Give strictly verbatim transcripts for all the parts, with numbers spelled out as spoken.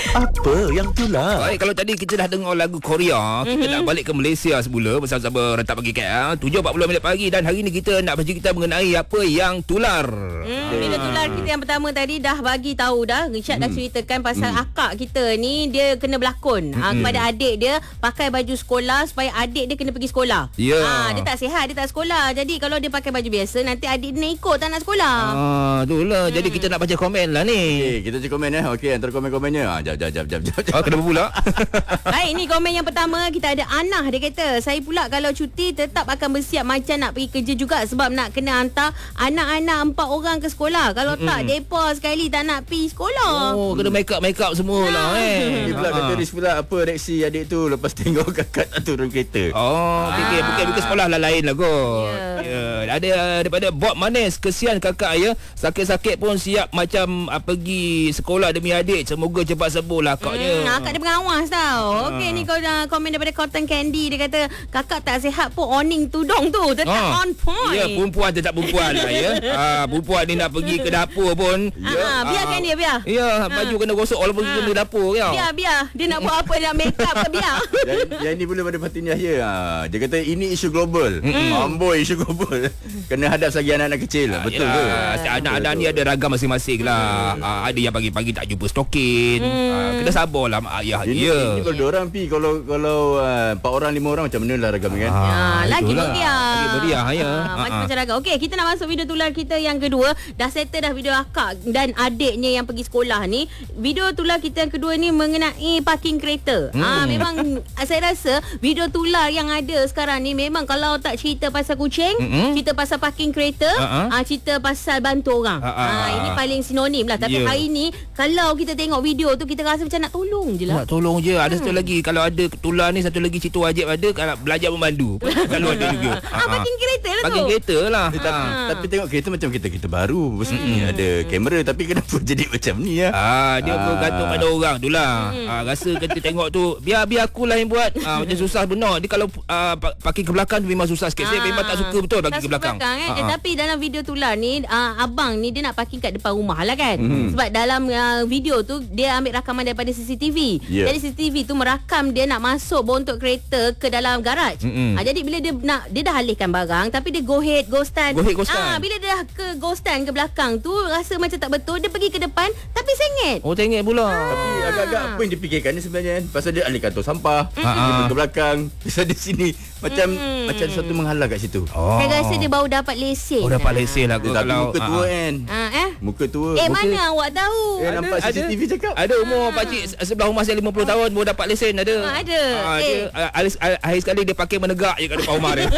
Apa yang tular? Baik, kalau tadi kita dah dengar lagu Korea, kita mm-hmm. nak balik ke Malaysia semula bersama-sama Rentak Pagi K L tujuh empat puluh minit pagi, dan hari ni kita nak bercerita mengenai apa yang tular. Hmm, bila tular kita yang pertama tadi dah bagi tahu dah, Richard hmm. dah ceritakan pasal hmm. akak kita ni dia kena berlakon hmm. ha, kepada adik dia pakai baju sekolah supaya adik dia kena pergi sekolah. Ya. Yeah. Ha, dia tak sihat, dia tak sekolah. Jadi kalau dia pakai baju biasa, nanti adik dia nak ikut tak nak sekolah. Ah, itulah. Hmm. Jadi kita nak baca komen lah ni. Okay, kita baca komen eh. Okey, antara komen-komennya. Ah, jap jap jap jap jap. Oh, kenapa pula? Baik, ni komen yang pertama. Kita ada Anah, dia kata, saya pula kalau cuti tetap akan bersiap macam nak pergi kerja juga sebab nak kena hantar anak-anak empat orang ke sekolah. Kalau mm-hmm. tak, depa sekali tak nak pergi sekolah. Oh, kena make up make up semua lah eh. Dia pula kata Riz pula apa reaksi adik tu lepas tengok kakak tak turun kereta. Oh, okey okey, bukan bukan sekolah lah, lain lah kot. Ya. Yeah. Ada daripada Bob Manis, kesian kakak ya. Sakit-sakit pun siap macam uh, pergi sekolah demi adik. Semoga cepat sembuh lah kaknya. Hmm, akak dia pengawas tau. Okey, ni kau uh, komen daripada Cotton Candy, dia kata kakak tak sihat pun awning tudung tu tetap ah. on point. Ya, perempuan tetap perempuan lah ya. Ah, perempuan ni nak pergi ke dapur pun. Ya. Ah, biarkan dia biar. Ya, baju kena gosok walaupun ah. ke dapur ya. Biar biar. Dia nak buat apa, nak make up ke biar. Yang, yang ni pula pada Fatin Yahya. Ha, dia kata ini isu global. Mm-hmm. Amboi isu global. Kena hadap lagi anak-anak kecil lah. Betul ke? Anak-anak ni ada ragam masing-masing lah. Hmm. Ah, ada yang pagi-pagi tak jumpa stokin. Hmm. Ah, kena sabarlah mak ayah ini, dia. Ini kalau dua orang pi, kalau kalau uh, empat orang lima orang macam mana lah ragam kan? Ah, ya, lagi meriah. Lagi meriah ya. Ah, macam-macam ragam. Okey, kita nak masuk video tular kita yang kedua. Dah settle dah video akak dan adiknya yang pergi sekolah ni. Video tular kita yang kedua ni mengenai parking kereta. Hmm. Ah, memang saya rasa video tular yang ada sekarang ni memang kalau tak cerita pasal kucing, mm-hmm. cerita pasal parking kereta, uh-huh. ah, cerita pasal bantu orang. Uh-huh. Ah, ini paling sinonim lah. Tapi yeah. hari ni kalau kita tengok video tu, kita rasa macam nak tolong je lah. Nak tolong je. Ada hmm. satu lagi, kalau ada tular ni, satu lagi cerita wajib ada, kalau belajar memandu. Kalau ada juga. Ah, parking kereta lah tu. Parking kereta lah. Eh, tapi, ah. tapi tengok kereta macam kereta-kereta baru. Mesti hmm. ada kamera, tapi kenapa jadi macam ni ya? Ah, dia ah. bergantung pada orang tu lah. Hmm. Ah, rasa kita tengok tu, biar biar akulah yang buat. Ah, macam susah benar. Dia kalau ah, parking ke belakang memang susah sikit. Ah. Saya memang tak suka betul parking ke belakang. belakang eh. Ah. Eh, tapi dalam video tular ni, ah, abang ni dia nak parking kat depan rumah lah kan. Hmm. Sebab dalam uh, video tu dia ambil rakaman daripada C C T V. Yeah. Jadi C C T V tu merakam dia nak masuk bontot kereta ke dalam garaj. Mm-hmm. Ah, jadi bila dia nak, dia dah alihkan barang, tapi dia go ahead go stand. Go ahead, go stand. Ah, bila dia dah ke go stand ke belakang tu rasa macam tak betul, dia pergi ke depan tapi sengit. Oh, sengit pula. Ah. Tapi agak-agak apa yang dipikirkan ni sebenarnya? Pasal dia alihkan tong sampah, mm-hmm. dia ke belakang, pasal di sini macam mm. macam sesuatu menghalang kat situ. Oh. Saya rasa dia baru dapat lesen. Oh, dapat lesen lah. Dia kalau muka tua kan. Ah, eh? Muka tua. Eh, muka... mana awak tahu? Eh, ada, nampak C C T V ada, cakap. Ada umur ah. pakcik sebelah rumah saya lima puluh tahun baru dapat lesen ada. Ah, ada. Ah, eh. dia, akhir, akhir sekali dia pakai menegak je kat depan rumah dia.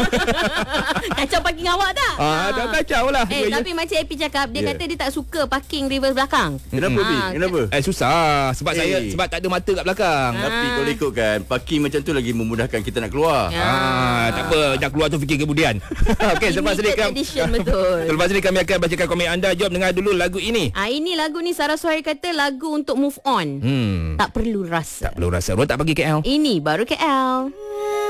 Kacau parking awak tak? Ah, dah kacau lah. Eh, tapi je. Macam Epi cakap, dia yeah. kata dia tak suka parking reverse belakang. Kenapa, Pi? Ah, Kenapa? Eh, susah. Sebab hey. saya sebab tak ada mata kat belakang. Ah. Tapi kalau ikutkan, parking macam tu lagi memudahkan kita nak keluar. Ah, ah tak apa, nak keluar tu fikir kemudian. Okey, selepas ni kami betul. Selepas ni kami akan bacakan komen anda. Jom dengar dulu lagu ini. Ah, ini lagu ni Sarah Suhairi kata lagu untuk move on. Hmm. Tak perlu rasa. Tak perlu rasa. Orang tak pergi K L. Ini baru K L.